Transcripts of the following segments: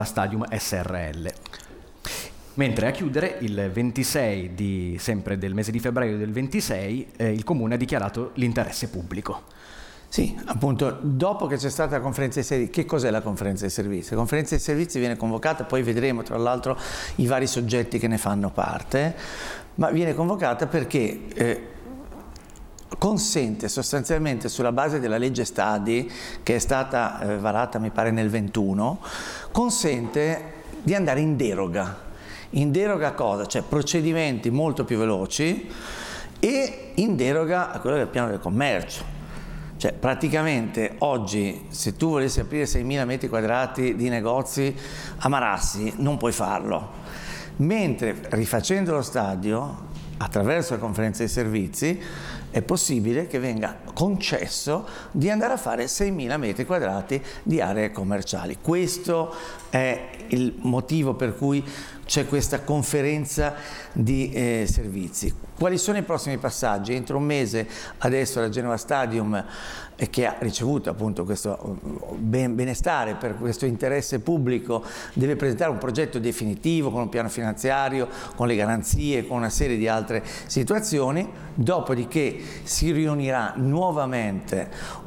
Stadium SRL. Mentre a chiudere, il 26 sempre del mese di febbraio del 26, il Comune ha dichiarato l'interesse pubblico. Sì, appunto, dopo che c'è stata la conferenza dei servizi, che cos'è la conferenza dei servizi? La conferenza dei servizi viene convocata, poi vedremo tra l'altro i vari soggetti che ne fanno parte, ma viene convocata perché consente sostanzialmente, sulla base della legge Stadi, che è stata varata mi pare nel 21, consente di andare in deroga. In deroga a cosa? Cioè procedimenti molto più veloci e in deroga a quello del piano del commercio. Cioè praticamente oggi se tu volessi aprire 6.000 metri quadrati di negozi a Marassi non puoi farlo, mentre rifacendo lo stadio attraverso la conferenza dei servizi è possibile che venga concesso di andare a fare 6.000 metri quadrati di aree commerciali. Questo è il motivo per cui c'è questa conferenza di servizi. Quali sono i prossimi passaggi? Entro un mese adesso la Genova Stadium, che ha ricevuto appunto questo benestare per questo interesse pubblico, deve presentare un progetto definitivo con un piano finanziario, con le garanzie, con una serie di altre situazioni, dopodiché si riunirà nuovamente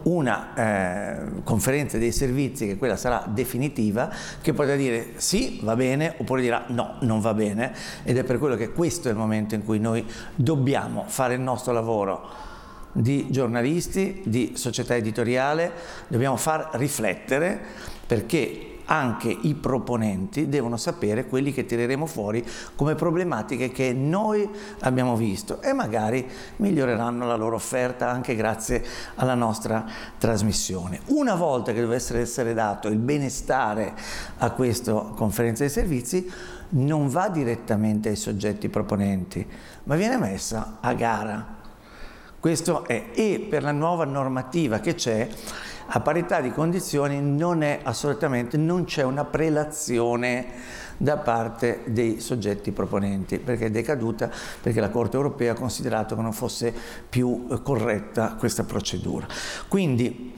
una conferenza dei servizi, che quella sarà definitiva, che potrà dire sì, va bene, oppure dirà no, non va bene, ed è per quello che questo è il momento in cui noi dobbiamo fare il nostro lavoro di giornalisti, di società editoriale, dobbiamo far riflettere, perché anche i proponenti devono sapere quelli che tireremo fuori come problematiche che noi abbiamo visto e magari miglioreranno la loro offerta anche grazie alla nostra trasmissione. Una volta che dovesse essere dato il benestare a questa conferenza dei servizi, non va direttamente ai soggetti proponenti, ma viene messa a gara. Questo è, e per la nuova normativa che c'è, a parità di condizioni non c'è una prelazione da parte dei soggetti proponenti, perché è decaduta, perché la Corte europea ha considerato che non fosse più corretta questa procedura. Quindi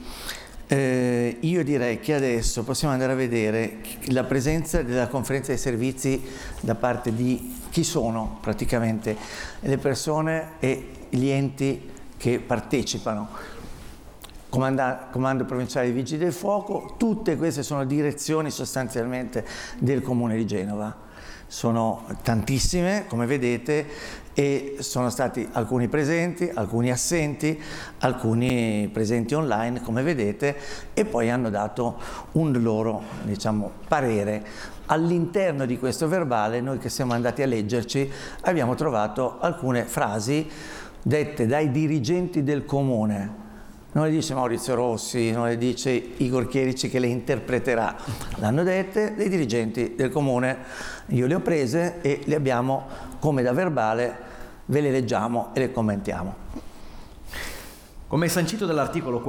io direi che adesso possiamo andare a vedere la presenza della conferenza dei servizi da parte di chi sono praticamente le persone e gli enti che partecipano. Comando provinciale dei Vigili del Fuoco, tutte queste sono direzioni sostanzialmente del Comune di Genova. Sono tantissime, come vedete, e sono stati alcuni presenti, alcuni assenti, alcuni presenti online, come vedete, e poi hanno dato un loro, parere. All'interno di questo verbale, noi che siamo andati a leggerci, abbiamo trovato alcune frasi dette dai dirigenti del Comune. Non le dice Maurizio Rossi, non le dice Igor Chierici che le interpreterà, l'hanno dette dei dirigenti del Comune. Io le ho prese e le abbiamo come da verbale, ve le leggiamo e le commentiamo. Come sancito dall'articolo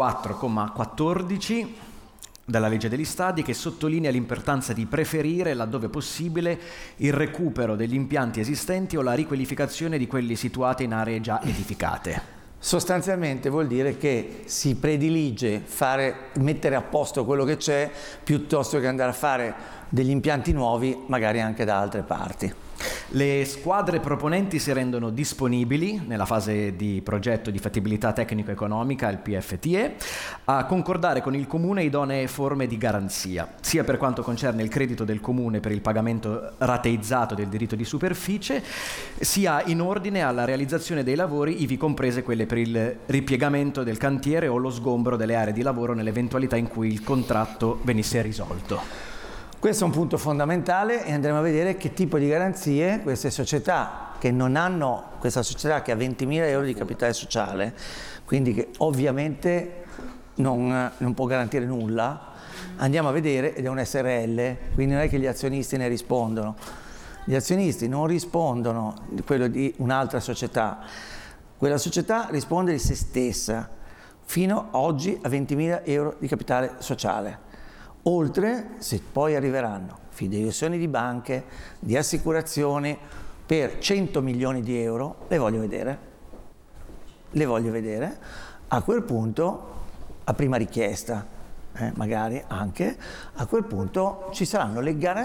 4,14 dalla legge degli stadi, che sottolinea l'importanza di preferire, laddove possibile, il recupero degli impianti esistenti o la riqualificazione di quelli situati in aree già edificate. Sostanzialmente vuol dire che si predilige mettere a posto quello che c'è piuttosto che andare a fare degli impianti nuovi, magari anche da altre parti. Le squadre proponenti si rendono disponibili nella fase di progetto di fattibilità tecnico-economica, il PFTE, a concordare con il Comune idonee forme di garanzia, sia per quanto concerne il credito del Comune per il pagamento rateizzato del diritto di superficie, sia in ordine alla realizzazione dei lavori, ivi comprese quelle per il ripiegamento del cantiere o lo sgombro delle aree di lavoro nell'eventualità in cui il contratto venisse risolto. Questo è un punto fondamentale e andremo a vedere che tipo di garanzie queste società che non hanno, questa società che ha 20.000 euro di capitale sociale, quindi che ovviamente non può garantire nulla, andiamo a vedere, ed è un SRL, quindi non è che gli azionisti ne rispondono. Gli azionisti non rispondono di quello di un'altra società, quella società risponde di se stessa, fino oggi a 20.000 euro di capitale sociale. Oltre, se poi arriveranno fideiussioni di banche, di assicurazioni per 100 milioni di euro, le voglio vedere, a quel punto, a prima richiesta, magari anche, a quel punto ci saranno le garanzie